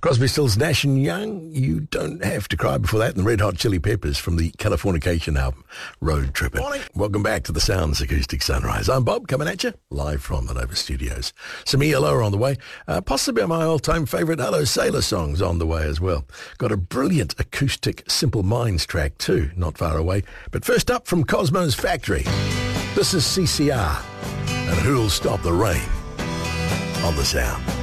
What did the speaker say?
Crosby, Stills, Nash and Young, You Don't Have to Cry. Before that, and the Red Hot Chili Peppers from the Californication album, Road Trippin'. Morning. Welcome back to the Sounds Acoustic Sunrise. I'm Bob, coming at you live from the Nova Studios. Some ELO on the way. Possibly my all-time favourite Hello Sailor songs on the way as well. Got a brilliant acoustic Simple Minds track too, not far away. But first up from Cosmo's Factory, this is CCR and Who'll Stop the Rain on the Sound.